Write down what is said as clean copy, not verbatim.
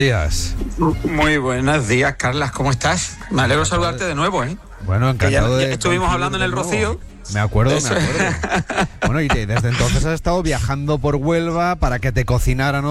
Días. Muy buenos días, Carlas, ¿cómo estás? Me alegro saludarte de nuevo, ¿eh? Bueno, encantado ya de estuvimos coincidir hablando en de el nuevo. Rocío. Me acuerdo. Bueno, y desde entonces has estado viajando por Huelva para que te cocinaran